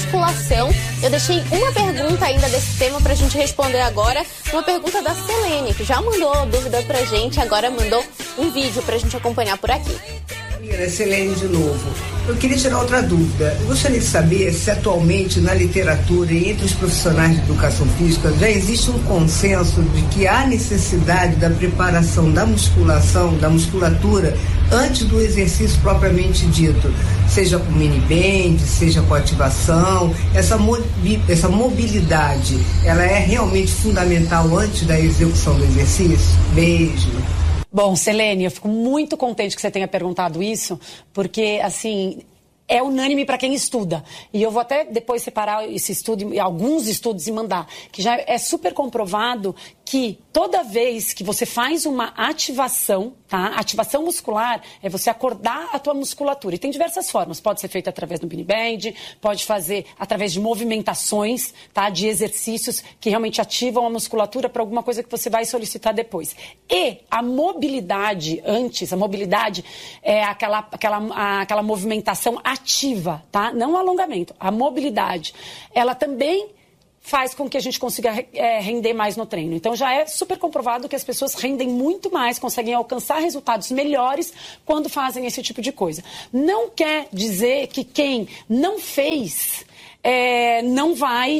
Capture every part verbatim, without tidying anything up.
musculação. Eu deixei uma pergunta ainda desse tema pra gente responder agora. Uma pergunta da Selene, que já mandou dúvida pra gente, agora mandou um vídeo pra gente acompanhar por aqui. Selene de novo. Eu queria tirar outra dúvida. Eu gostaria de saber se atualmente na literatura e entre os profissionais de educação física já existe um consenso de que há necessidade da preparação da musculação, da musculatura, antes do exercício propriamente dito, seja com mini band, seja com ativação. Essa, mobi- essa mobilidade, ela é realmente fundamental antes da execução do exercício? Beijo. Bom, Selene, eu fico muito contente que você tenha perguntado isso, porque, assim, é unânime para quem estuda. E eu vou até depois separar esse estudo, alguns estudos e mandar, que já é super comprovado que toda vez que você faz uma ativação, tá? Ativação muscular é você acordar a tua musculatura. E tem diversas formas. Pode ser feito através do mini band, pode fazer através de movimentações, tá? De exercícios que realmente ativam a musculatura para alguma coisa que você vai solicitar depois. E a mobilidade antes, a mobilidade é aquela, aquela, a, aquela movimentação ativa, tá? Não o alongamento. A mobilidade, ela também faz com que a gente consiga é, render mais no treino. Então, já é super comprovado que as pessoas rendem muito mais, conseguem alcançar resultados melhores quando fazem esse tipo de coisa. Não quer dizer que quem não fez é, não vai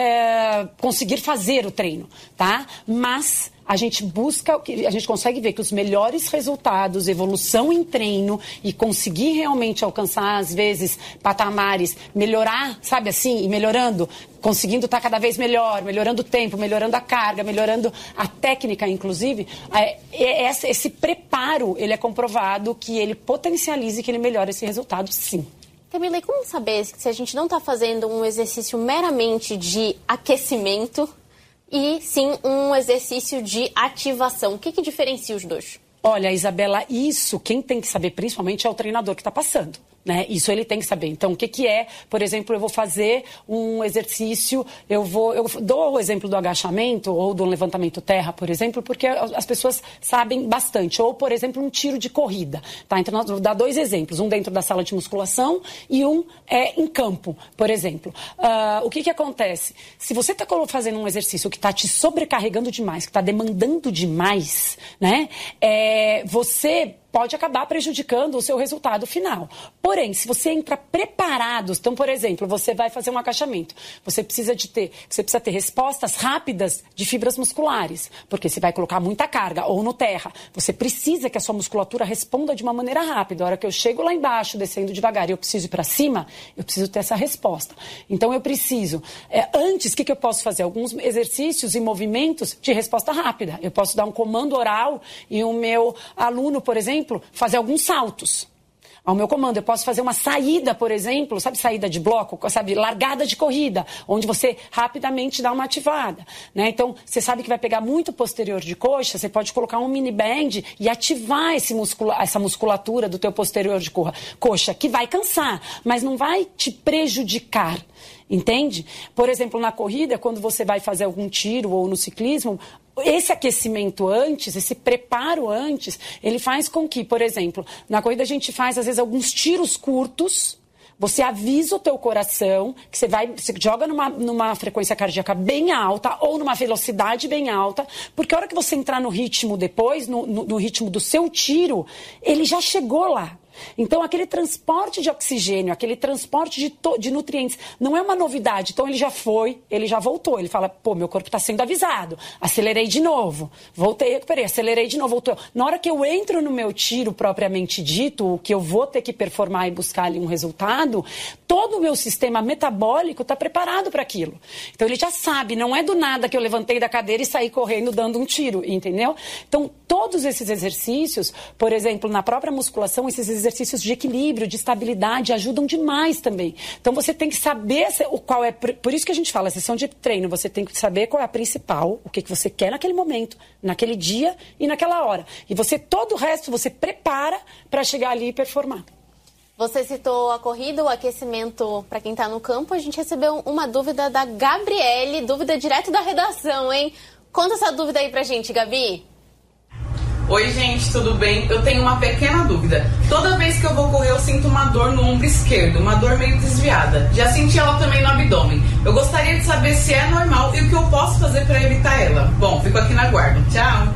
é, conseguir fazer o treino, tá? Mas a gente busca, a gente consegue ver que os melhores resultados, evolução em treino e conseguir realmente alcançar, às vezes, patamares, melhorar, sabe assim, e melhorando, conseguindo estar cada vez melhor, melhorando o tempo, melhorando a carga, melhorando a técnica, inclusive, é, esse, esse preparo, ele é comprovado que ele potencializa e que ele melhora esse resultado, sim. Camila, e como saber se a gente não está fazendo um exercício meramente de aquecimento e sim um exercício de ativação? O que, que diferencia os dois? Olha, Isabela, isso quem tem que saber principalmente é o treinador que está passando. Né? Isso ele tem que saber. Então, o que, que é? Por exemplo, eu vou fazer um exercício, eu vou, eu dou o exemplo do agachamento ou do levantamento terra, por exemplo, porque as pessoas sabem bastante. Ou, por exemplo, um tiro de corrida. Tá? Então, nós vamos dar dois exemplos, um dentro da sala de musculação e um é, em campo, por exemplo. Uh, o que, que acontece? Se você está fazendo um exercício que está te sobrecarregando demais, que está demandando demais, né? É, você pode acabar prejudicando o seu resultado final. Porém, se você entra preparado, então, por exemplo, você vai fazer um agachamento, você precisa de ter, você precisa ter respostas rápidas de fibras musculares, porque você vai colocar muita carga, ou no terra, você precisa que a sua musculatura responda de uma maneira rápida. A hora que eu chego lá embaixo, descendo devagar, e eu preciso ir para cima, eu preciso ter essa resposta. Então, eu preciso, é, antes, o que, que eu posso fazer? Alguns exercícios e movimentos de resposta rápida. Eu posso dar um comando oral e o meu aluno, por exemplo, fazer alguns saltos ao meu comando. Eu posso fazer uma saída, por exemplo, sabe, saída de bloco, sabe, largada de corrida, onde você rapidamente dá uma ativada, né? Então, você sabe que vai pegar muito posterior de coxa, você pode colocar um mini band e ativar esse muscula- essa musculatura do teu posterior de co- coxa, que vai cansar, mas não vai te prejudicar. Entende? Por exemplo, na corrida, quando você vai fazer algum tiro ou no ciclismo, esse aquecimento antes, esse preparo antes, ele faz com que, por exemplo, na corrida a gente faz, às vezes, alguns tiros curtos. Você avisa o teu coração que você vai, você joga numa, numa frequência cardíaca bem alta ou numa velocidade bem alta, porque a hora que você entrar no ritmo depois, no, no, no ritmo do seu tiro, ele já chegou lá. Então, aquele transporte de oxigênio, aquele transporte de, to- de nutrientes, não é uma novidade. Então, ele já foi, ele já voltou. Ele fala, pô, meu corpo está sendo avisado. Acelerei de novo. Voltei, recuperei. Acelerei de novo, voltou. Na hora que eu entro no meu tiro propriamente dito, o que eu vou ter que performar e buscar ali um resultado, todo o meu sistema metabólico está preparado para aquilo. Então, ele já sabe, não é do nada que eu levantei da cadeira e saí correndo dando um tiro, entendeu? Então, todos esses exercícios, por exemplo, na própria musculação, esses exercícios exercícios de equilíbrio, de estabilidade, ajudam demais também. Então, você tem que saber o qual é... Por isso que a gente fala, a sessão de treino, você tem que saber qual é a principal, o que, que você quer naquele momento, naquele dia e naquela hora. E você, todo o resto, você prepara para chegar ali e performar. Você citou a corrida, o aquecimento para quem está no campo. A gente recebeu uma dúvida da Gabriele, dúvida direto da redação, hein? Conta essa dúvida aí pra gente, Gabi. Oi, gente, tudo bem? Eu tenho uma pequena dúvida. Toda vez que eu vou correr, eu sinto uma dor no ombro esquerdo, uma dor meio desviada. Já senti ela também no abdômen. Eu gostaria de saber se é normal e o que eu posso fazer para evitar ela. Bom, fico aqui na guarda. Tchau!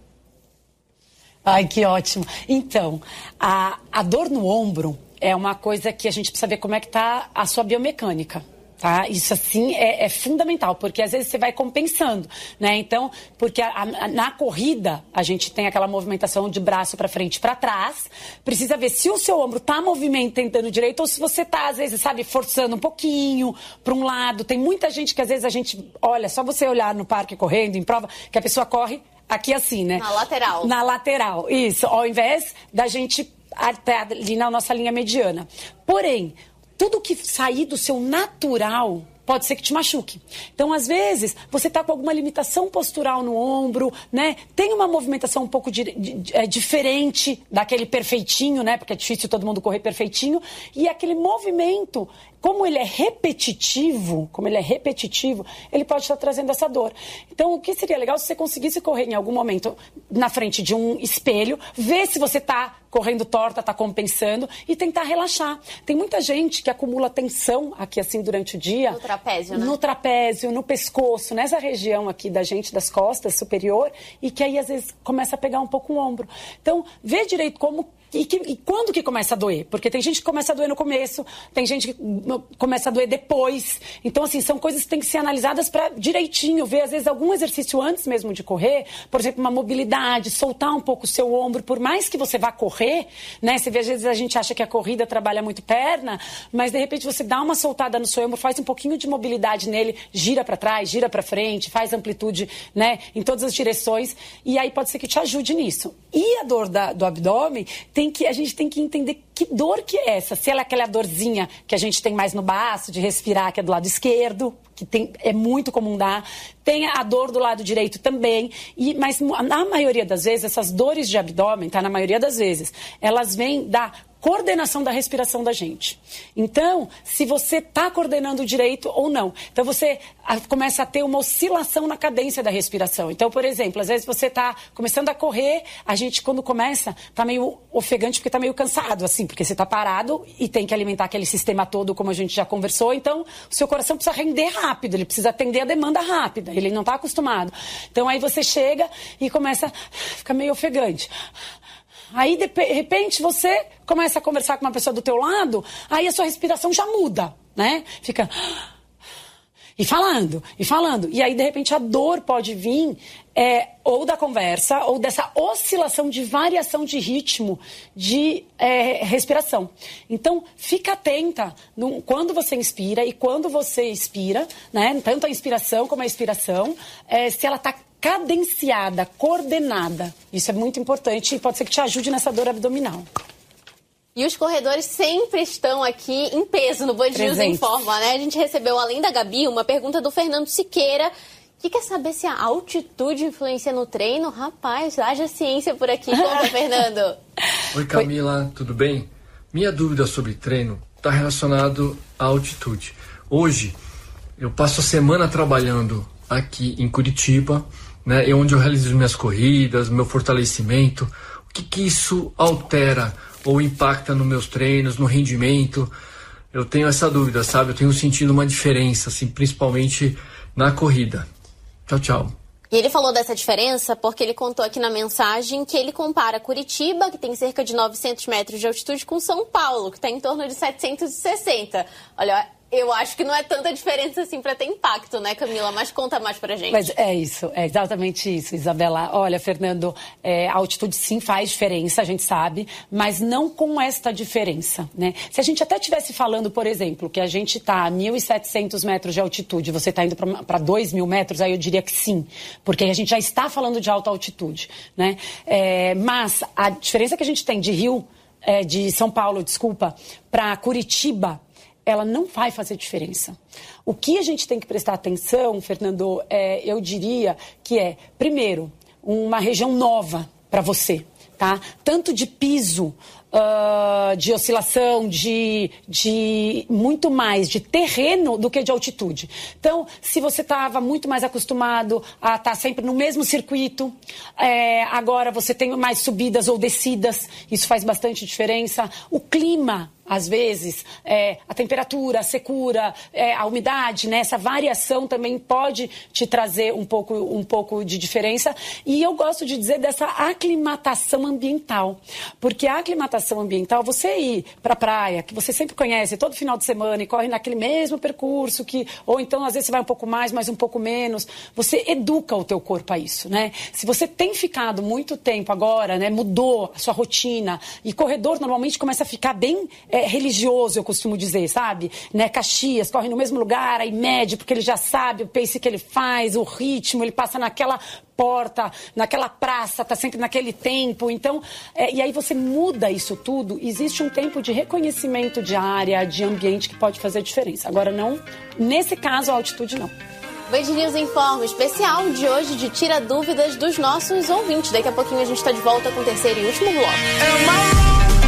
Ai, que ótimo. Então, a, a dor no ombro é uma coisa que a gente precisa ver como é que está a sua biomecânica. Tá? Isso, assim, é, é fundamental, porque às vezes você vai compensando, né? Então, porque a, a, na corrida, a gente tem aquela movimentação de braço para frente e para trás. Precisa ver se o seu ombro está movimentando direito ou se você está, às vezes, sabe, forçando um pouquinho para um lado. Tem muita gente que, às vezes, a gente... Olha, só você olhar no parque correndo, em prova, que a pessoa corre aqui assim, né? Na lateral. Na lateral, isso. Ao invés da gente até ali na nossa linha mediana. Porém... Tudo que sair do seu natural pode ser que te machuque. Então, às vezes, você está com alguma limitação postural no ombro, né? Tem uma movimentação um pouco de, de, de, é, diferente daquele perfeitinho, né? Porque é difícil todo mundo correr perfeitinho. E aquele movimento, como ele é repetitivo, como ele é repetitivo, ele pode estar trazendo essa dor. Então, o que seria legal se você conseguisse correr em algum momento na frente de um espelho, ver se você está correndo torta, está compensando e tentar relaxar. Tem muita gente que acumula tensão aqui assim durante o dia. No trapézio, né? No trapézio, no pescoço, nessa região aqui da gente, das costas superior, e que aí às vezes começa a pegar um pouco o ombro. Então, vê direito como... E, que, e quando que começa a doer? Porque tem gente que começa a doer no começo, tem gente que começa a doer depois. Então, assim, são coisas que têm que ser analisadas para direitinho, ver, às vezes, algum exercício antes mesmo de correr. Por exemplo, uma mobilidade, soltar um pouco o seu ombro. Por mais que você vá correr, né? Você vê, às vezes, a gente acha que a corrida trabalha muito perna, mas, de repente, você dá uma soltada no seu ombro, faz um pouquinho de mobilidade nele, gira para trás, gira para frente, faz amplitude, né? Em todas as direções. E aí pode ser que te ajude nisso. E a dor da, do abdômen tem que, a gente tem que entender que dor que é essa. Se ela é aquela dorzinha que a gente tem mais no baço, de respirar, que é do lado esquerdo, que tem, é muito comum dar. Tem a dor do lado direito também. E, mas na maioria das vezes, essas dores de abdômen, tá? Na maioria das vezes, elas vêm da coordenação da respiração da gente. Então, se você está coordenando direito ou não. Então, você a, começa a ter uma oscilação na cadência da respiração. Então, por exemplo, às vezes você está começando a correr, a gente, quando começa, está meio ofegante porque está meio cansado, assim, porque você está parado e tem que alimentar aquele sistema todo, como a gente já conversou. Então, o seu coração precisa render rápido, ele precisa atender a demanda rápida, ele não está acostumado. Então, aí você chega e começa a ficar meio ofegante. Aí, de repente, você começa a conversar com uma pessoa do teu lado, aí a sua respiração já muda, né? Fica... E falando, e falando. E aí, de repente, a dor pode vir é, ou da conversa, ou dessa oscilação de variação de ritmo de é, respiração. Então, fica atenta no, quando você inspira e quando você expira, né? Tanto a inspiração como a expiração, é, se ela está cadenciada, coordenada. Isso é muito importante e pode ser que te ajude nessa dor abdominal. E os corredores sempre estão aqui em peso no Band News Informa, né? A gente recebeu, além da Gabi, uma pergunta do Fernando Siqueira, que quer saber se a altitude influencia no treino. Rapaz, haja ciência por aqui. Conta, Fernando. Oi, Camila, tudo bem? Minha dúvida sobre treino está relacionada à altitude. Hoje, eu passo a semana trabalhando aqui em Curitiba, né, é onde eu realizo minhas corridas, meu fortalecimento. O que que isso altera ou impacta nos meus treinos, no rendimento? Eu tenho essa dúvida, sabe? Eu tenho sentido uma diferença, assim, principalmente na corrida. Tchau, tchau. E ele falou dessa diferença porque ele contou aqui na mensagem que ele compara Curitiba, que tem cerca de novecentos metros de altitude, com São Paulo, que está em torno de setecentos e sessenta. Olha, eu acho que não é tanta diferença assim para ter impacto, né, Camila? Mas conta mais pra gente. Mas é isso, é exatamente isso, Isabela. Olha, Fernando, é, a altitude sim faz diferença, a gente sabe, mas não com esta diferença, né? Se a gente até estivesse falando, por exemplo, que a gente está a mil e setecentos metros de altitude, você está indo para dois mil metros, aí eu diria que sim, porque a gente já está falando de alta altitude, né? É, mas a diferença que a gente tem de Rio, é, de São Paulo, desculpa, para Curitiba, ela não vai fazer diferença. O que a gente tem que prestar atenção, Fernando, é, eu diria que é, primeiro, uma região nova para você, tá? Tanto de piso uh, de oscilação, de, de muito mais de terreno do que de altitude. Então, se você estava muito mais acostumado a estar sempre no mesmo circuito, é, agora você tem mais subidas ou descidas, isso faz bastante diferença. O clima, às vezes, é, a temperatura, a secura, é, a umidade, né? Essa variação também pode te trazer um pouco, um pouco de diferença. E eu gosto de dizer dessa aclimatação ambiental. Porque a aclimatação ambiental, você ir para a praia, que você sempre conhece todo final de semana e corre naquele mesmo percurso, que, ou então às vezes você vai um pouco mais, mas um pouco menos, você educa o teu corpo a isso, né? Se você tem ficado muito tempo agora, né, mudou a sua rotina, e corredor normalmente começa a ficar bem... É, religioso, eu costumo dizer, sabe? Né? Caxias, corre no mesmo lugar, aí mede, porque ele já sabe o pace que ele faz, o ritmo, ele passa naquela porta, naquela praça, tá sempre naquele tempo. Então, é, e aí você muda isso tudo, existe um tempo de reconhecimento de área, de ambiente que pode fazer diferença. Agora, não, nesse caso, a altitude não. Band News Informa, especial de hoje de Tira Dúvidas dos nossos ouvintes. Daqui a pouquinho a gente está de volta com o terceiro e último bloco.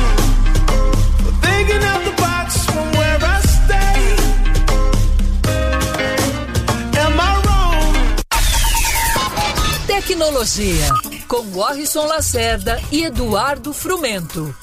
Tecnologia, com Warrison Lacerda e Eduardo Frumento.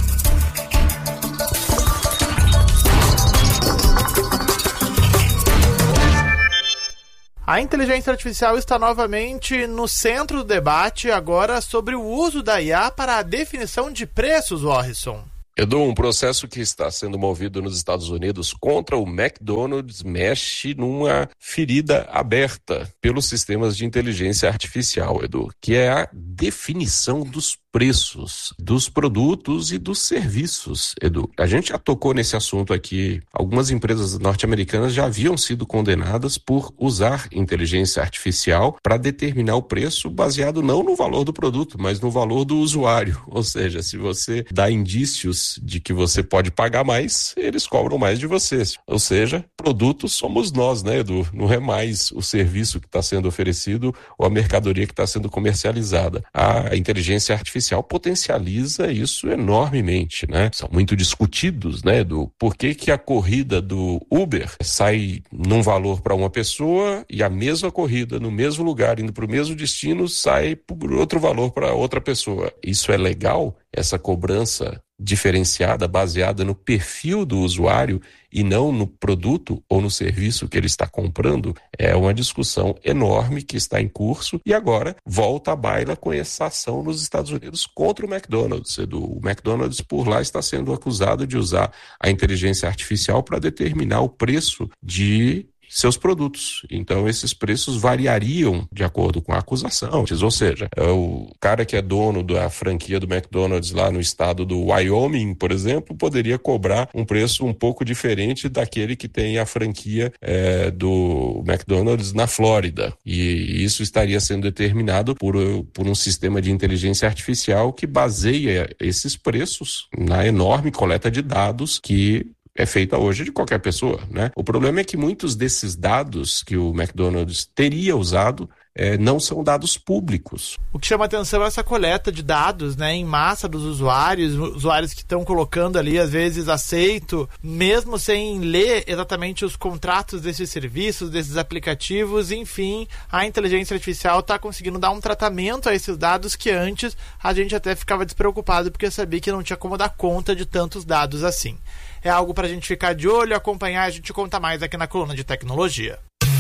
A inteligência artificial está novamente no centro do debate agora sobre o uso da I A para a definição de preços, Warrison. Edu, um processo que está sendo movido nos Estados Unidos contra o McDonald's mexe numa ferida aberta pelos sistemas de inteligência artificial, Edu, que é a definição dos preços dos produtos e dos serviços, Edu. A gente já tocou nesse assunto aqui. Algumas empresas norte-americanas já haviam sido condenadas por usar inteligência artificial para determinar o preço baseado não no valor do produto, mas no valor do usuário. Ou seja, se você dá indícios de que você pode pagar mais, eles cobram mais de você. Ou seja, produtos somos nós, né, Edu? Não é mais o serviço que está sendo oferecido ou a mercadoria que está sendo comercializada. A inteligência artificial potencializa isso enormemente, né? São muito discutidos, né, do porquê que a corrida do Uber sai num valor para uma pessoa e a mesma corrida no mesmo lugar, indo para o mesmo destino, sai por outro valor para outra pessoa. Isso é legal? Essa cobrança diferenciada, baseada no perfil do usuário e não no produto ou no serviço que ele está comprando, é uma discussão enorme que está em curso e agora volta à baila com essa ação nos Estados Unidos contra o McDonald's. O McDonald's por lá está sendo acusado de usar a inteligência artificial para determinar o preço de seus produtos. Então, esses preços variariam de acordo com a acusação. Ou seja, o cara que é dono da franquia do McDonald's lá no estado do Wyoming, por exemplo, poderia cobrar um preço um pouco diferente daquele que tem a franquia é, do McDonald's na Flórida. E isso estaria sendo determinado por, por um sistema de inteligência artificial que baseia esses preços na enorme coleta de dados que é feita hoje de qualquer pessoa, né? O problema é que muitos desses dados que o McDonald's teria usado é, não são dados públicos. O que chama atenção é essa coleta de dados, né, em massa dos usuários, usuários que estão colocando ali, às vezes, aceito, mesmo sem ler exatamente os contratos desses serviços, desses aplicativos, enfim, a inteligência artificial está conseguindo dar um tratamento a esses dados que antes a gente até ficava despreocupado porque sabia que não tinha como dar conta de tantos dados assim. É algo para a gente ficar de olho, acompanhar, a gente conta mais aqui na coluna de tecnologia.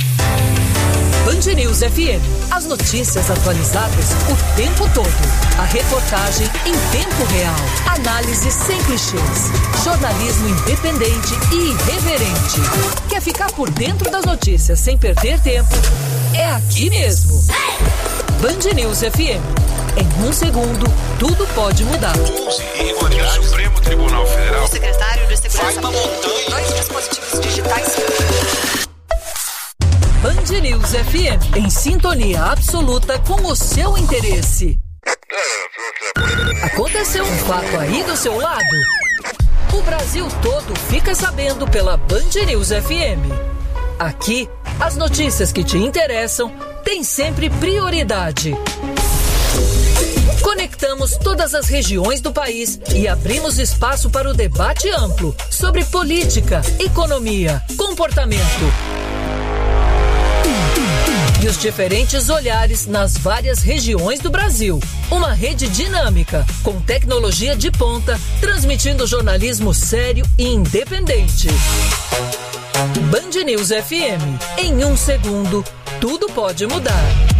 Band News F M. As notícias atualizadas o tempo todo. A reportagem em tempo real. Análise sem clichês. Jornalismo independente e irreverente. Quer ficar por dentro das notícias sem perder tempo? É aqui mesmo. Band News F M. Em um segundo, tudo pode mudar. O Supremo Tribunal Federal. O secretário de Segurança. Faz uma montanha. Dois dispositivos digitais. Band News F M, em sintonia absoluta com o seu interesse. Aconteceu um fato aí do seu lado? O Brasil todo fica sabendo pela Band News F M. Aqui, as notícias que te interessam têm sempre prioridade. Conectado Conectamos todas as regiões do país e abrimos espaço para o debate amplo sobre política, economia, comportamento e os diferentes olhares nas várias regiões do Brasil. Uma rede dinâmica, com tecnologia de ponta, transmitindo jornalismo sério e independente. Band News F M. Em um segundo, tudo pode mudar.